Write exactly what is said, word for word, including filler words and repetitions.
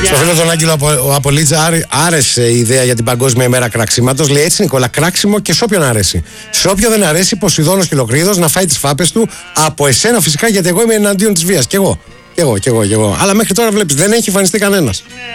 Στο φίλο τον Άγγελο ο Απολίτζα άρεσε η ιδέα για την Παγκόσμια ημέρα κραξίματος. Λέει έτσι, Νικόλα, κράξιμο και σε όποιον αρέσει. Σε όποιον δεν αρέσει, Ποσειδώνος και Λοκρίδος να φάει τις φάπες του από εσένα φυσικά, γιατί εγώ είμαι εναντίον της βίας. Κι εγώ, κι εγώ, κι εγώ, κι εγώ. Αλλά μέχρι τώρα βλέπεις, δεν έχει εμφανιστεί κανένας.